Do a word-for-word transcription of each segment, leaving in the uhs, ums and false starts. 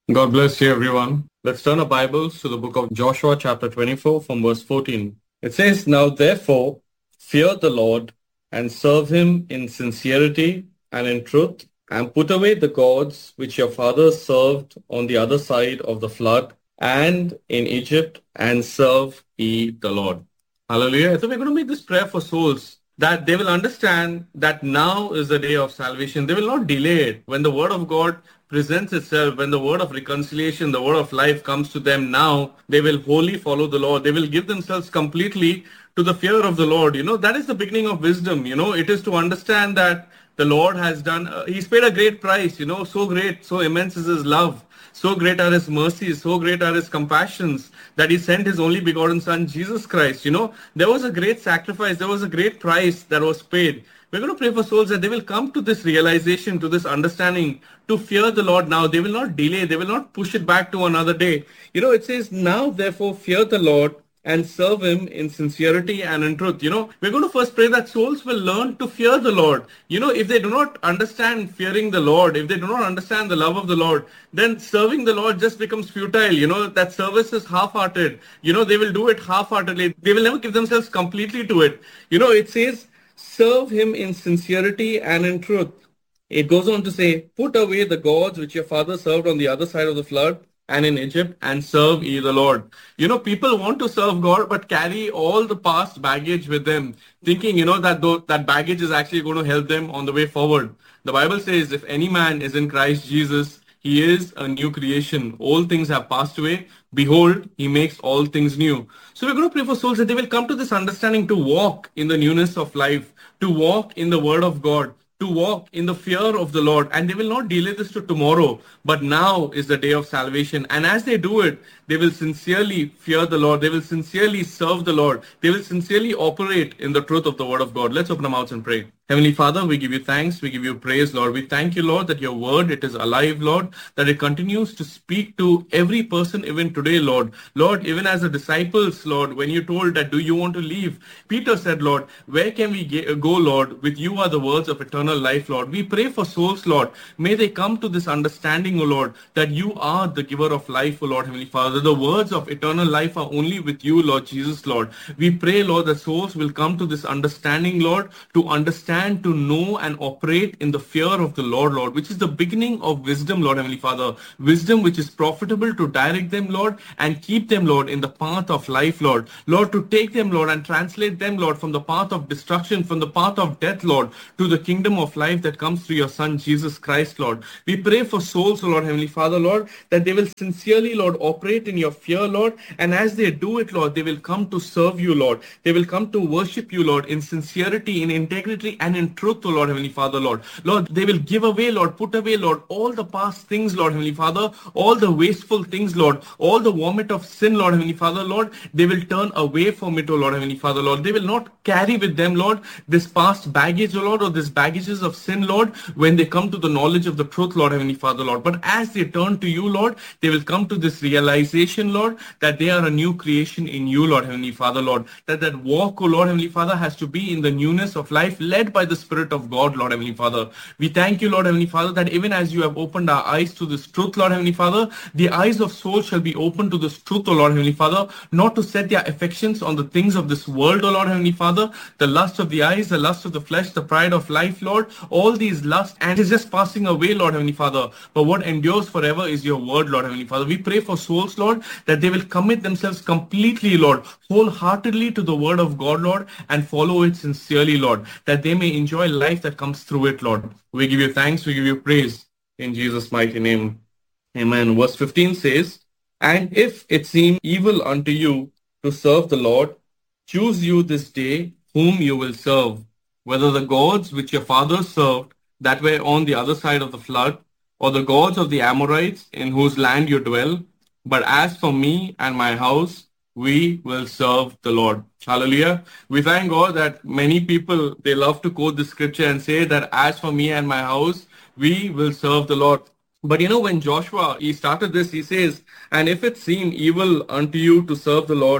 God bless you, everyone. Let's turn our Bibles to the book of Joshua, chapter twenty-four, from verse fourteen. It says, Now therefore, fear the Lord and serve him in sincerity and in truth, and put away the gods which your fathers served on the other side of the flood and in Egypt, and serve ye the Lord. Hallelujah. So we're going to make this prayer for souls that they will understand that now is the day of salvation. They will not delay it. When the word of God presents itself, when the word of reconciliation, the word of life comes to them now, they will wholly follow the Lord. They will give themselves completely to the fear of the Lord. You know, that is the beginning of wisdom. You know, it is to understand that the Lord has done, uh, He's paid a great price, you know, so great, so immense is His love. So great are his mercies, so great are his compassions that he sent his only begotten Son, Jesus Christ. You know, there was a great sacrifice, there was a great price that was paid. We're going to pray for souls that they will come to this realization, to this understanding, to fear the Lord now. They will not delay, they will not push it back to another day. You know, it says, Now therefore fear the Lord and serve him in sincerity and in truth. You know, we're going to first pray that souls will learn to fear the Lord. You know, if they do not understand fearing the Lord, if they do not understand the love of the Lord, then serving the Lord just becomes futile. You know, that service is half-hearted. You know, they will do it half-heartedly. They will never give themselves completely to it. You know, it says, serve him in sincerity and in truth. It goes on to say, put away the gods which your father served on the other side of the flood and in Egypt, and serve ye the Lord. You know, people want to serve God, but carry all the past baggage with them, thinking, you know, that th- that baggage is actually going to help them on the way forward. The Bible says, if any man is in Christ Jesus, he is a new creation. All things have passed away. Behold, he makes all things new. So we're going to pray for souls that they will come to this understanding to walk in the newness of life, to walk in the word of God, to walk in the fear of the Lord, and they will not delay this to tomorrow, but now is the day of salvation. And as they do it, they will sincerely fear the Lord, they will sincerely serve the Lord, they will sincerely operate in the truth of the word of God. Let's open our mouths and pray. Heavenly Father, we give you thanks, we give you praise, Lord. We thank you, Lord, that your word, it is alive, Lord, that it continues to speak to every person even today, Lord. Lord, even as the disciples, Lord, when you told that, do you want to leave? Peter said, Lord, where can we go, Lord? With you are the words of eternal life, Lord. We pray for souls, Lord. May they come to this understanding, O Lord, that you are the giver of life, O Lord, Heavenly Father. The words of eternal life are only with you, Lord Jesus, Lord. We pray, Lord, that souls will come to this understanding, Lord, to understand, to know and operate in the fear of the Lord, Lord, which is the beginning of wisdom, Lord, Heavenly Father. Wisdom which is profitable to direct them, Lord, and keep them, Lord, in the path of life, Lord. Lord, to take them, Lord, and translate them, Lord, from the path of destruction, from the path of death, Lord, to the kingdom of life that comes through your Son, Jesus Christ, Lord. We pray for souls, Lord, Heavenly Father, Lord, that they will sincerely, Lord, operate in your fear, Lord, and as they do it, Lord, they will come to serve you, Lord. They will come to worship you, Lord, in sincerity, in integrity, and in truth, O Lord, Heavenly Father, Lord. Lord, they will give away, Lord, put away, Lord, all the past things, Lord, Heavenly Father, all the wasteful things, Lord, all the vomit of sin, Lord, Heavenly Father, Lord. They will turn away from it, O Lord, Heavenly Father, Lord. They will not carry with them, Lord, this past baggage, O Lord, or this baggages of sin, Lord, when they come to the knowledge of the truth, Lord, Heavenly Father, Lord. But as they turn to you, Lord, they will come to this realization, Lord, that they are a new creation in you, Lord, Heavenly Father, Lord. That that walk, O Lord, Heavenly Father, has to be in the newness of life, led by the Spirit of God, Lord, Heavenly Father. We thank you, Lord, Heavenly Father, that even as you have opened our eyes to this truth, Lord, Heavenly Father, the eyes of souls shall be opened to this truth, O Lord, Heavenly Father, not to set their affections on the things of this world, O Lord, Heavenly Father, the lust of the eyes, the lust of the flesh, the pride of life, Lord, all these lusts, and it's just passing away, Lord, Heavenly Father. But what endures forever is your word, Lord, Heavenly Father. We pray for souls, Lord, that they will commit themselves completely, Lord, wholeheartedly to the word of God, Lord, and follow it sincerely, Lord, that they may enjoy life that comes through it, Lord. We give you thanks, we give you praise in Jesus' mighty name. Amen. Verse fifteen says, And if it seem evil unto you to serve the Lord, choose you this day whom you will serve, whether the gods which your fathers served that were on the other side of the flood, or the gods of the Amorites in whose land you dwell. But as for me and my house, we will serve the Lord. Hallelujah. We thank God that many people, they love to quote the scripture and say that as for me and my house, we will serve the Lord. But you know, when Joshua, he started this, he says, and if it seem evil unto you to serve the Lord,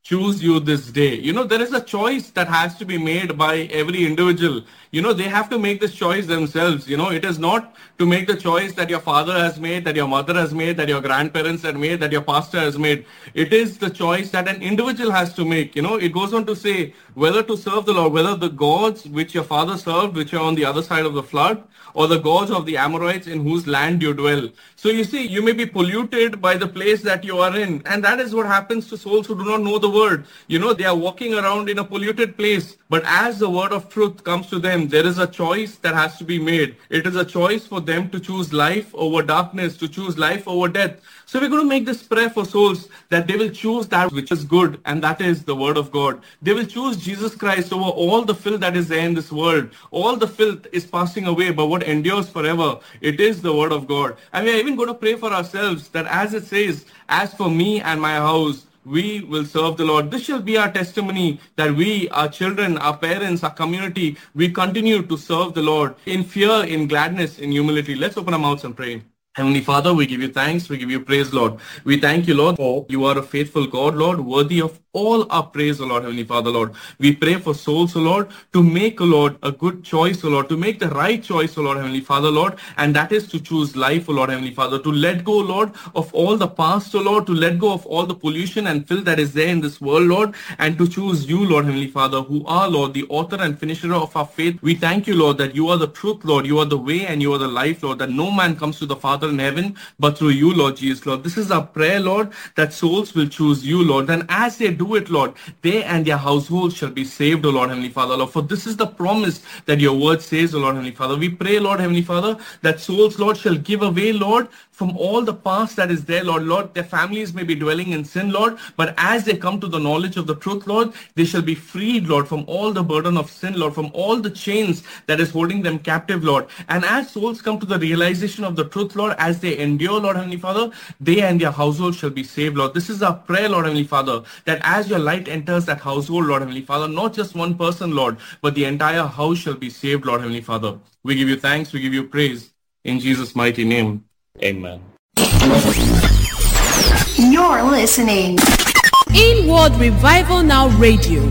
choose you this day. You know, there is a choice that has to be made by every individual. You know, they have to make this choice themselves. You know, it is not to make the choice that your father has made, that your mother has made, that your grandparents have made, that your pastor has made. It is the choice that an individual has to make. You know, it goes on to say whether to serve the Lord, whether the gods which your father served, which are on the other side of the flood, or the gods of the Amorites in whose land you dwell. So you see, you may be polluted by the place that you are in. And that is what happens to souls who do not know the word. You know, they are walking around in a polluted place. But as the word of truth comes to them, there is a choice that has to be made. It is a choice for them to choose life over darkness, to choose life over death. So we're going to make this prayer for souls that they will choose that which is good, and that is the word of God. They will choose Jesus Christ over all the filth that is there in this world. All the filth is passing away, but what endures forever, it is the word of God. And we are even going to pray for ourselves that, as it says, as for me and my house, we will serve the Lord. This shall be our testimony that we, our children, our parents, our community, we continue to serve the Lord in fear, in gladness, in humility. Let's open our mouths and pray. Heavenly Father, we give you thanks, we give you praise, Lord. We thank you, Lord, for you are a faithful God, Lord, worthy of all our praise, O Lord, Heavenly Father, Lord. We pray for souls, O Lord, to make, O Lord, a good choice, O Lord, to make the right choice, O Lord, Heavenly Father, Lord, and that is to choose life, O Lord, Heavenly Father, to let go, Lord, of all the past, O Lord, to let go of all the pollution and filth that is there in this world, Lord, and to choose you, Lord, Heavenly Father, who are, Lord, the author and finisher of our faith. We thank you, Lord, that you are the truth, Lord, you are the way and you are the life, Lord, that no man comes to the Father in heaven, but through you, Lord Jesus, Lord. This is our prayer, Lord, that souls will choose you, Lord. And as they do it, Lord, they and their household shall be saved, O Lord, Heavenly Father, Lord. For this is the promise that your word says, O Lord, Heavenly Father. We pray, Lord, Heavenly Father, that souls, Lord, shall give away, Lord, from all the past that is there, Lord. Lord, their families may be dwelling in sin, Lord, but as they come to the knowledge of the truth, Lord, they shall be freed, Lord, from all the burden of sin, Lord, from all the chains that is holding them captive, Lord. And as souls come to the realization of the truth, Lord, as they endure, Lord, Heavenly Father, they and their household shall be saved, Lord. This is our prayer, Lord, Heavenly Father, that as your light enters that household, Lord, Heavenly Father, not just one person, Lord, but the entire house shall be saved, Lord, Heavenly Father. We give you thanks, we give you praise. In Jesus' mighty name, amen. You're listening. Inward Revival Now Radio.